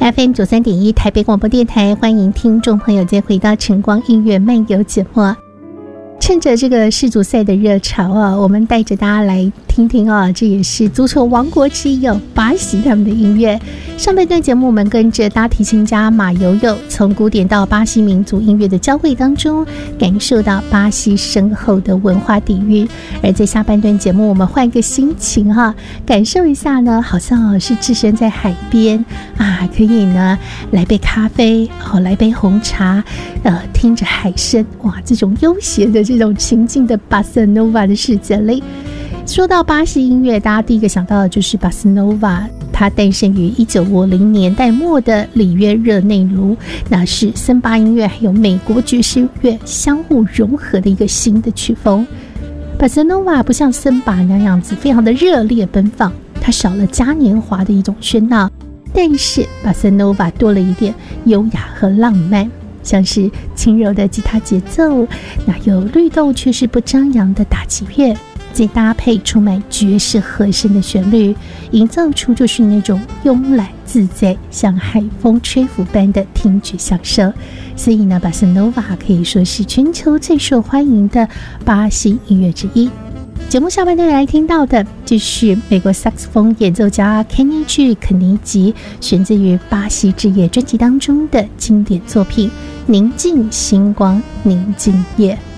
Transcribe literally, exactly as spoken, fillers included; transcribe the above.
F M 九三点一台北广播电台，欢迎听众朋友再回到晨光音乐漫游节目。趁着这个世足赛的热潮啊，我们带着大家来听听啊，这也是足球王国之一哦，巴西他们的音乐。上半段节目，我们跟着大提琴家马友友，从古典到巴西民族音乐的交汇当中，感受到巴西深厚的文化底蕴。而在下半段节目，我们换个心情哈、啊，感受一下呢，好像是置身在海边啊，可以呢来杯咖啡，哦，来杯红茶，呃，听着海声，哇，这种悠闲的这种情境的巴塞诺瓦的世界里。说到巴西音乐，大家第一个想到的就是巴塞诺瓦，它诞生于一九五零年代末的里约热内卢，那是森巴音乐还有美国爵士乐相互融合的一个新的曲风。巴塞诺瓦不像森巴那样子非常的热烈奔放，它少了嘉年华的一种喧闹，但是巴塞诺瓦多了一点优雅和浪漫，像是轻柔的吉他节奏，那有律动却是不张扬的打击乐，再搭配充满爵士和声的旋律，营造出就是那种慵懒自在，像海风吹拂般的听觉享受。所以呢，巴塞诺瓦可以说是全球最受欢迎的巴西音乐之一。节目下半段来听到的就是美国萨克斯风演奏家 Kenny G 肯尼吉选自于巴西之夜专辑当中的经典作品《宁静星光宁静夜》。